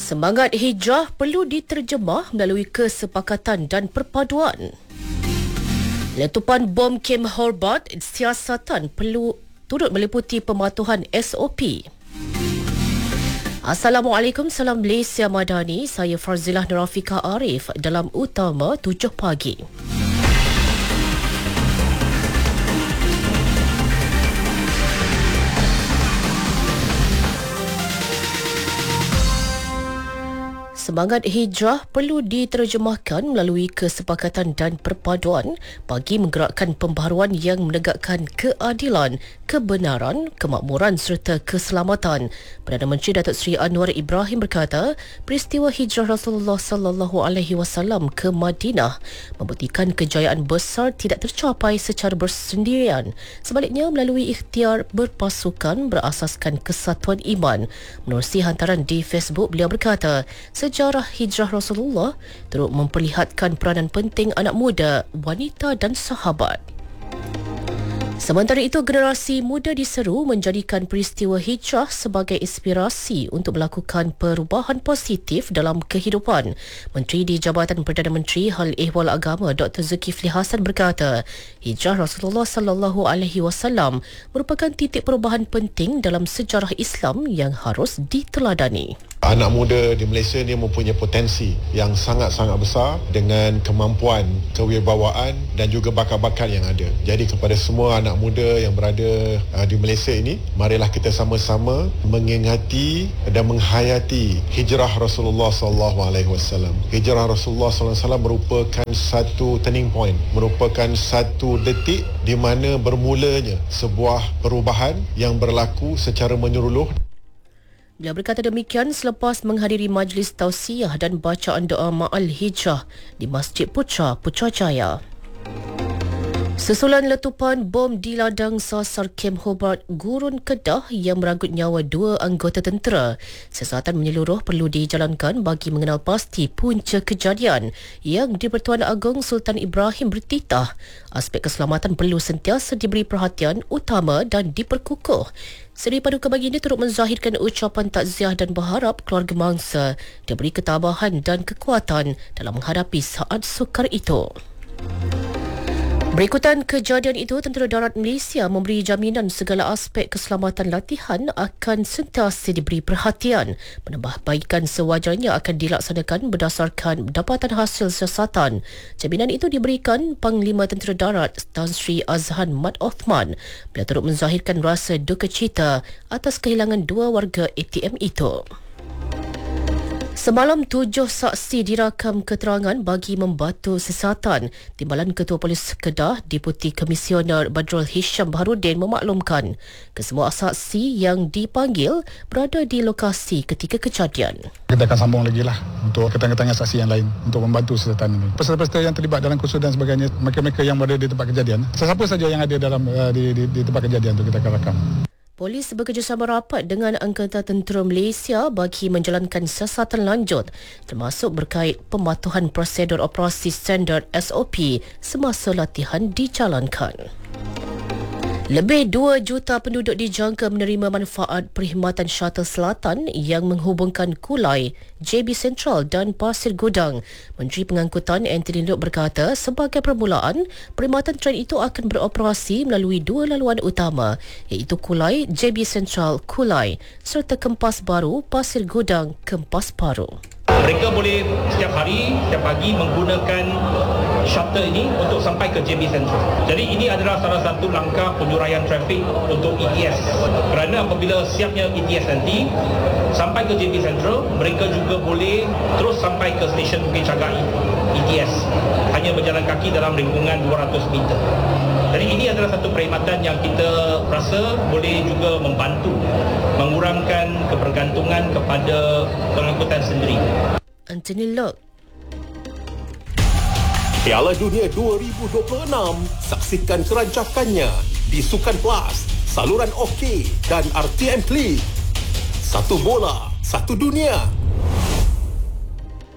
Semangat hijrah perlu diterjemah melalui kesepakatan dan perpaduan. Letupan bom Camp Hobart, siasatan perlu turut meliputi pematuhan SOP. Assalamualaikum, salam Malaysia Madani. Saya Farzilah Nurafika Arif dalam Utama 7 pagi. Semangat hijrah perlu diterjemahkan melalui kesepakatan dan perpaduan bagi menggerakkan pembaharuan yang menegakkan keadilan, kebenaran, kemakmuran serta keselamatan. Perdana Menteri Datuk Seri Anwar Ibrahim berkata, peristiwa hijrah Rasulullah sallallahu alaihi wasallam ke Madinah membuktikan kejayaan besar tidak tercapai secara bersendirian. Sebaliknya, melalui ikhtiar berpasukan berasaskan kesatuan iman. Menerusi hantaran di Facebook, beliau berkata, sejarah hijrah Rasulullah turut memperlihatkan peranan penting anak muda, wanita dan sahabat. Sementara itu, generasi muda diseru menjadikan peristiwa hijrah sebagai inspirasi untuk melakukan perubahan positif dalam kehidupan. Menteri di Jabatan Perdana Menteri Hal Ehwal Agama Dr. Zulkifli Hasan berkata, hijrah Rasulullah sallallahu alaihi wasallam merupakan titik perubahan penting dalam sejarah Islam yang harus diteladani. Anak muda di Malaysia ni mempunyai potensi yang sangat-sangat besar dengan kemampuan, kewibawaan dan juga bakat-bakat yang ada. Jadi kepada semua anak muda yang berada di Malaysia ini, marilah kita sama-sama mengingati dan menghayati hijrah Rasulullah sallallahu alaihi wasallam. Hijrah Rasulullah sallallahu alaihi wasallam merupakan satu turning point, merupakan satu detik di mana bermulanya sebuah perubahan yang berlaku secara menyeluruh. Beliau berkata demikian selepas menghadiri majlis tausiah dan bacaan doa Ma'al Hijrah di Masjid Putra, Putrajaya. Susulan letupan bom di ladang sasar Camp Hobart, Gurun Kedah yang meranggut nyawa 2 anggota tentera. Siasatan menyeluruh perlu dijalankan bagi mengenal pasti punca kejadian yang di-Pertuan Agong Sultan Ibrahim bertitah. Aspek keselamatan perlu sentiasa diberi perhatian utama dan diperkukuh. Seri Paduka Baginda turut menzahirkan ucapan takziah dan berharap keluarga mangsa diberi ketabahan dan kekuatan dalam menghadapi saat sukar itu. Berikutan kejadian itu, Tentera Darat Malaysia memberi jaminan segala aspek keselamatan latihan akan sentiasa diberi perhatian. Penambahbaikan sewajarnya akan dilaksanakan berdasarkan dapatan hasil siasatan. Jaminan itu diberikan Panglima Tentera Darat Tan Sri Azhan Mat Othman. Beliau turut menzahirkan rasa duka cita atas kehilangan 2 warga ATM itu. Semalam 7 saksi dirakam keterangan bagi membantu siasatan. Timbalan Ketua Polis Kedah, Deputi Komisioner Badrul Hisham Baharudin memaklumkan kesemua saksi yang dipanggil berada di lokasi ketika kejadian. Kita akan sambung lagi lah untuk keterangan-keterangan saksi yang lain untuk membantu siasatan ini. Peserta-peserta yang terlibat dalam kursus dan sebagainya, mereka-mereka yang berada di tempat kejadian, sesiapa saja yang ada dalam di tempat kejadian itu kita akan rakam. Polis bekerjasama rapat dengan Angkatan Tentera Malaysia bagi menjalankan siasatan lanjut termasuk berkait pematuhan prosedur operasi standard SOP semasa latihan dijalankan. Lebih 2 juta penduduk dijangka menerima manfaat perkhidmatan shuttle selatan yang menghubungkan Kulai, JB Central dan Pasir Gudang. Menteri Pengangkutan Anthony Loke berkata sebagai permulaan, perkhidmatan tren itu akan beroperasi melalui 2 laluan utama iaitu Kulai, JB Central, Kulai serta Kempas Baru, Pasir Gudang, Kempas Baru. Mereka boleh setiap hari, setiap pagi menggunakan shuttle ini untuk sampai ke JB Central. Jadi ini adalah salah satu langkah penyuraian trafik untuk ETS. Kerana apabila siapnya ETS nanti, sampai ke JB Central, mereka juga boleh terus sampai ke stesen Bukit Cagak ETS. Hanya berjalan kaki dalam lingkungan 200 meter. Jadi ini adalah satu perkhidmatan yang kita rasa boleh juga membantu mengurangkan kebergantungan kepada pengangkutan sendiri. Anthony Loke. Piala Dunia 2026, saksikan kerancakannya di Sukan Plus, saluran OK dan RTM Klik. Satu bola, satu dunia.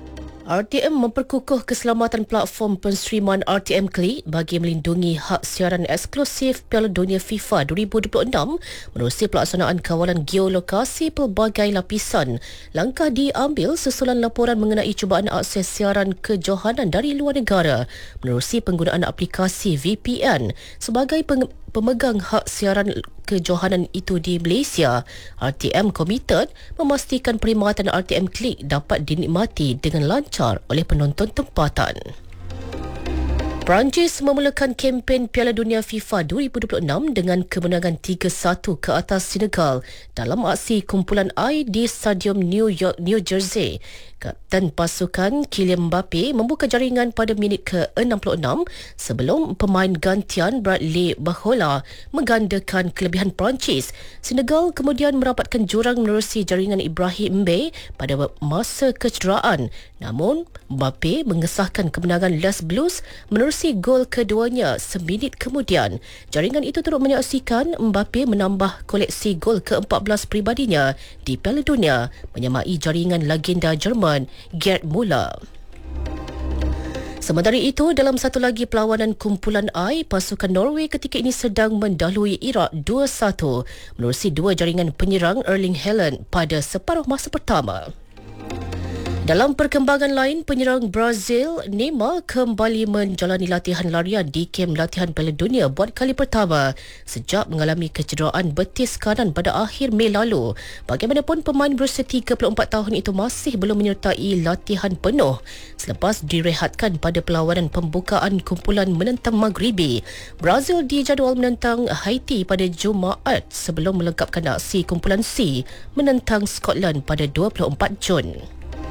RTM memperkukuh keselamatan platform penstreaman RTM Klik bagi melindungi hak siaran eksklusif Piala Dunia FIFA 2026 menerusi pelaksanaan kawalan geolokasi pelbagai lapisan. Langkah diambil susulan laporan mengenai cubaan akses siaran kejohanan dari luar negara menerusi penggunaan aplikasi VPN sebagai pemegang hak siaran kejohanan itu di Malaysia. RTM komited memastikan perkhidmatan RTM Klik dapat dinikmati dengan lancar oleh penonton tempatan. Perancis memulakan kempen Piala Dunia FIFA 2026 dengan kemenangan 3-1 ke atas Senegal dalam aksi kumpulan air di Stadium New Jersey. Kapten pasukan Kylian Mbappe membuka jaringan pada minit ke-66 sebelum pemain gantian Bradley Barcola menggandakan kelebihan Perancis. Senegal kemudian merapatkan jurang menerusi jaringan Ibrahim Mbaye pada masa kecederaan. Namun, Mbappe mengesahkan kemenangan Les Blues menerusi gol keduanya seminit kemudian. Jaringan itu turut menyaksikan Mbappe menambah koleksi gol ke-14 pribadinya di Piala Dunia, menyamai jaringan legenda Jerman Gerd Müller. Sementara itu, dalam satu lagi perlawanan kumpulan I, pasukan Norway ketika ini sedang mendahului Iraq 2-1 menerusi dua jaringan penyerang Erling Haaland pada separuh masa pertama. Dalam perkembangan lain, penyerang Brazil Neymar kembali menjalani latihan larian di kem latihan Piala Dunia buat kali pertama sejak mengalami kecederaan betis kanan pada akhir Mei lalu. Bagaimanapun, pemain berusia 34 tahun itu masih belum menyertai latihan penuh selepas direhatkan pada perlawanan pembukaan kumpulan menentang Maghribi. Brazil dijadual menentang Haiti pada Jumaat sebelum melengkapkan aksi kumpulan C menentang Scotland pada 24 Jun.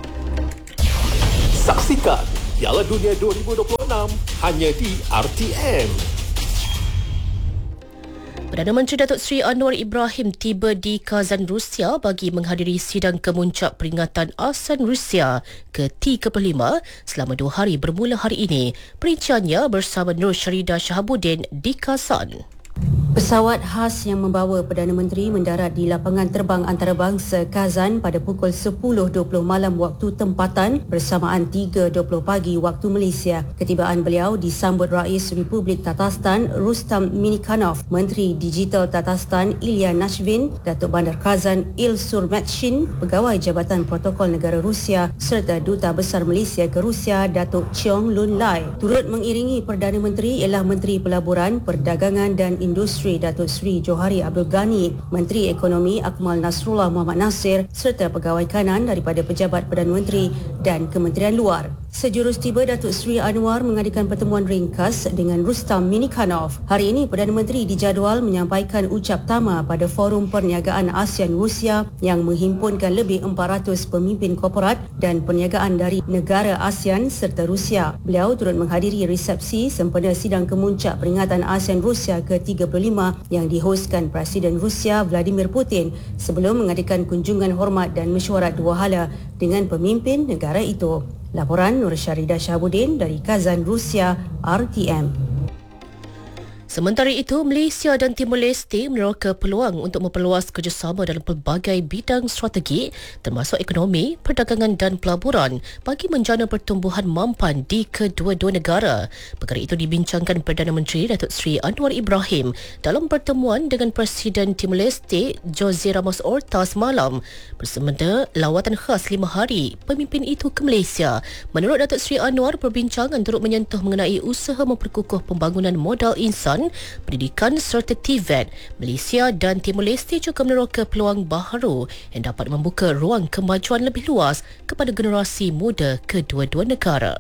Saksikan Piala Dunia 2026 hanya di RTM. Perdana Menteri Datuk Seri Anwar Ibrahim tiba di Kazan, Rusia bagi menghadiri sidang kemuncak peringatan ASEAN Rusia ke-35 selama 2 hari bermula hari ini. Perinciannya bersama Nur Syarida Shahabuddin di Kazan. Pesawat khas yang membawa Perdana Menteri mendarat di lapangan terbang antarabangsa Kazan pada pukul 10.20 malam waktu tempatan bersamaan 3.20 pagi waktu Malaysia. Ketibaan beliau disambut Rais Republik Tatarstan Rustam Minikhanov, Menteri Digital Tatarstan Ilya Nashvin, Datuk Bandar Kazan Ilsur Matshin, Pegawai Jabatan Protokol Negara Rusia serta Duta Besar Malaysia ke Rusia Datuk Cheong Lun Lai. Turut mengiringi Perdana Menteri ialah Menteri Pelaburan, Perdagangan dan Industri Datuk Seri Johari Abdul Ghani, Menteri Ekonomi Akmal Nasrullah Muhammad Nasir serta pegawai kanan daripada pejabat Perdana Menteri dan Kementerian Luar. Sejurus tiba, Datuk Seri Anwar mengadakan pertemuan ringkas dengan Rustam Minikhanov. Hari ini, Perdana Menteri dijadual menyampaikan ucap tama pada Forum Perniagaan ASEAN Rusia yang menghimpunkan lebih 400 pemimpin korporat dan perniagaan dari negara ASEAN serta Rusia. Beliau turut menghadiri resepsi sempena sidang kemuncak peringatan ASEAN Rusia ke-35 yang dihoskan Presiden Rusia Vladimir Putin sebelum mengadakan kunjungan hormat dan mesyuarat dua hala dengan pemimpin negara itu. Laporan Nur Syarida Shahabuddin dari Kazan, Rusia, RTM. Sementara itu, Malaysia dan Timor Leste meneroka peluang untuk memperluas kerjasama dalam pelbagai bidang strategi termasuk ekonomi, perdagangan dan pelaburan bagi menjana pertumbuhan mampan di kedua-dua negara. Perkara itu dibincangkan Perdana Menteri Datuk Seri Anwar Ibrahim dalam pertemuan dengan Presiden Timor Leste Jose Ramos Horta semalam bersemasa lawatan khas 5 hari pemimpin itu ke Malaysia. Menurut Datuk Seri Anwar, perbincangan turut menyentuh mengenai usaha memperkukuh pembangunan modal insan, pendidikan serta TVET. Malaysia dan Timor Leste juga meneroka peluang baharu yang dapat membuka ruang kemajuan lebih luas kepada generasi muda kedua-dua negara.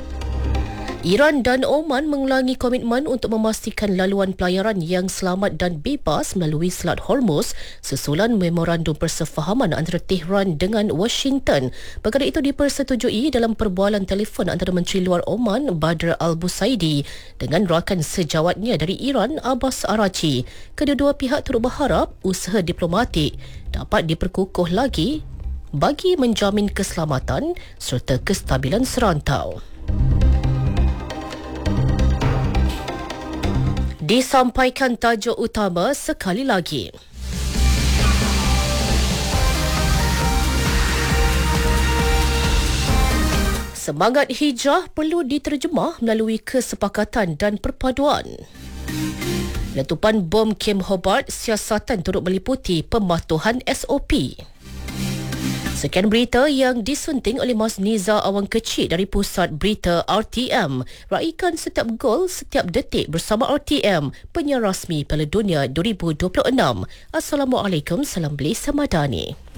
Iran dan Oman mengulangi komitmen untuk memastikan laluan pelayaran yang selamat dan bebas melalui Selat Hormuz susulan memorandum persefahaman antara Tehran dengan Washington. Perkara itu dipersetujui dalam perbualan telefon antara Menteri Luar Oman Badr Al-Busaidi dengan rakan sejawatnya dari Iran Abbas Araghchi. Kedua-dua pihak turut berharap usaha diplomatik dapat diperkukuh lagi bagi menjamin keselamatan serta kestabilan serantau. Disampaikan tajuk utama sekali lagi. Semangat hijrah perlu diterjemah melalui kesepakatan dan perpaduan. Letupan bom kem Hobart, siasatan turut meliputi pematuhan SOP. Sekian berita yang disunting oleh Mas Niza Awang Kecil dari Pusat Berita RTM. Raikan setiap gol, setiap detik bersama RTM, penyiar rasmi Piala Dunia 2026. Assalamualaikum, salam Belis Samadani.